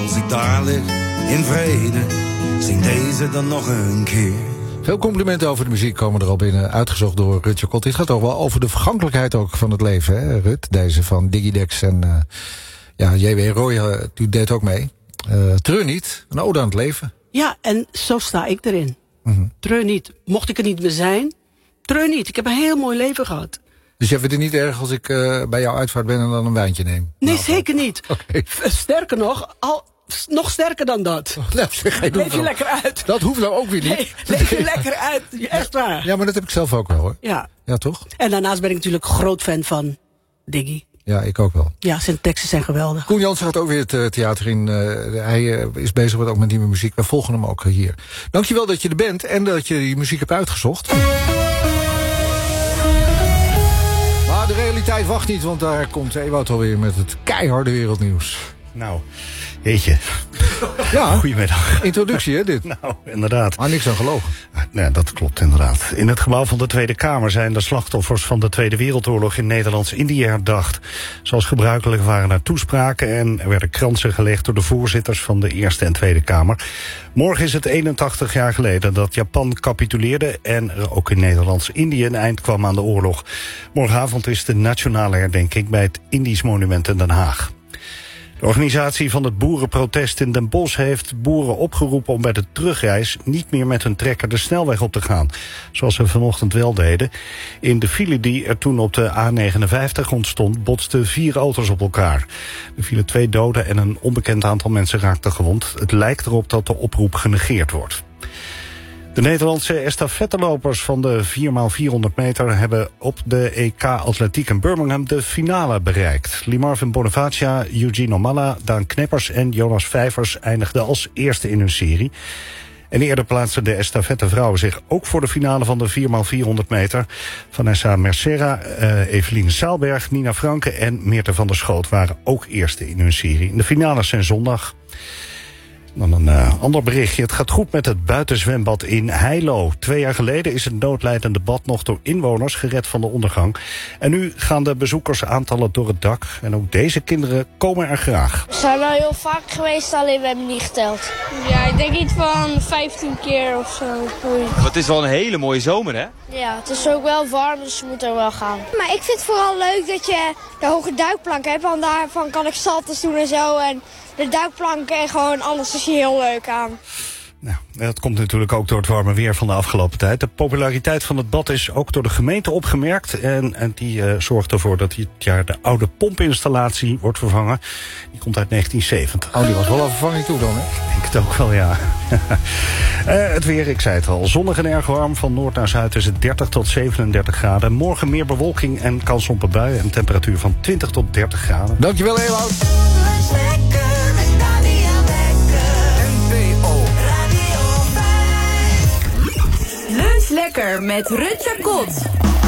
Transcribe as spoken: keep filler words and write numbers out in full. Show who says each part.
Speaker 1: als ik daar lig in vrede, zing deze dan nog een keer.
Speaker 2: Veel complimenten over de muziek komen er al binnen, uitgezocht door Rut Jacot. Dit gaat toch wel over de vergankelijkheid ook van het leven, hè, Rut? Deze van Digidex en uh, ja, J W Roy, uh, u deed ook mee. Uh, Treur niet, een ode aan het leven.
Speaker 3: Ja, en zo sta ik erin.
Speaker 2: Mm-hmm.
Speaker 3: Treur niet. Mocht ik er niet meer zijn, treur niet. Ik heb een heel mooi leven gehad.
Speaker 2: Dus jij vindt het niet erg als ik uh, bij jouw uitvaart ben en dan een wijntje neem?
Speaker 3: Nee,
Speaker 2: nou,
Speaker 3: zeker niet.
Speaker 2: Okay.
Speaker 3: Sterker nog, al, nog sterker dan dat.
Speaker 2: Oh, nou, zeg,
Speaker 3: leef je lekker uit.
Speaker 2: Dat hoeft nou ook weer niet.
Speaker 3: Nee, leef je lekker uit. Echt waar.
Speaker 2: Ja, maar dat heb ik zelf ook wel, hoor.
Speaker 3: Ja.
Speaker 2: Ja, toch?
Speaker 3: En daarnaast ben ik natuurlijk groot fan van Diggy.
Speaker 2: Ja, ik ook wel.
Speaker 3: Ja, zijn teksten zijn geweldig.
Speaker 2: Koen Jansen gaat ook weer het theater in. Uh, hij uh, is bezig met, ook met nieuwe muziek. Wij volgen hem ook hier. Dankjewel dat je er bent en dat je die muziek hebt uitgezocht. Maar de realiteit wacht niet, want daar komt Ewout alweer met het keiharde wereldnieuws.
Speaker 4: Nou, jeetje.
Speaker 2: Ja,
Speaker 4: goedemiddag.
Speaker 2: Introductie, hè, dit?
Speaker 4: Nou, inderdaad.
Speaker 2: Maar niks aan gelogen.
Speaker 4: Nee, dat klopt inderdaad. In het gebouw van de Tweede Kamer zijn de slachtoffers van de Tweede Wereldoorlog in Nederlands-Indië herdacht. Zoals gebruikelijk waren er toespraken en er werden kransen gelegd door de voorzitters van de Eerste en Tweede Kamer. Morgen is het eenentachtig jaar geleden dat Japan capituleerde en er ook in Nederlands-Indië een eind kwam aan de oorlog. Morgenavond is de nationale herdenking bij het Indisch Monument in Den Haag. De organisatie van het boerenprotest in Den Bosch heeft boeren opgeroepen om bij de terugreis niet meer met hun trekker de snelweg op te gaan, zoals ze vanochtend wel deden. In de file die er toen op de A negenenvijftig ontstond, botsten vier auto's op elkaar. Er vielen twee doden en een onbekend aantal mensen raakten gewond. Het lijkt erop dat de oproep genegeerd wordt. De Nederlandse estafettelopers van de vier bij vierhonderd meter hebben op de E K Atletiek in Birmingham de finale bereikt. Limarvin Bonavacia, Eugene Omalla, Daan Kneppers en Jonas Vijvers eindigden als eerste in hun serie. En eerder plaatsten de estafettevrouwen zich ook voor de finale van de vier bij vierhonderd meter. Vanessa Mercera, uh, Eveline Saalberg, Nina Franke en Meerte van der Schoot waren ook eerste in hun serie. De finales zijn zondag. Dan een uh, ander berichtje. Het gaat goed met het buitenzwembad in Heilo. Twee jaar geleden is het noodlijdende bad nog door inwoners gered van de ondergang. En nu gaan de bezoekersaantallen door het dak. En ook deze kinderen komen er graag.
Speaker 5: We zijn al heel vaak geweest, alleen we hebben niet geteld.
Speaker 6: Ja, ik denk iets van vijftien keer of zo.
Speaker 7: Maar het is wel een hele mooie zomer, hè?
Speaker 5: Ja, het is ook wel warm, dus we moeten er wel gaan.
Speaker 6: Maar ik vind het vooral leuk dat je de hoge duikplank hebt. Want daarvan kan ik salto's doen en zo. En de duikplanken en gewoon alles is hier heel leuk aan.
Speaker 4: Nou, dat komt natuurlijk ook door het warme weer van de afgelopen tijd. De populariteit van het bad is ook door de gemeente opgemerkt. En, en die uh, zorgt ervoor dat dit jaar de oude pompinstallatie wordt vervangen. Die komt uit negentien zeventig.
Speaker 2: Oh, die was wel een vervanging toe dan, hè?
Speaker 4: Ik denk het ook wel, ja. uh, het weer, ik zei het al. Zonnig en erg warm. Van noord naar zuid is het dertig tot zevenendertig graden. Morgen meer bewolking en kans op een bui. En temperatuur van twintig tot dertig graden.
Speaker 2: Dankjewel, Ewout.
Speaker 8: Lunch lekker met Rut Jacot.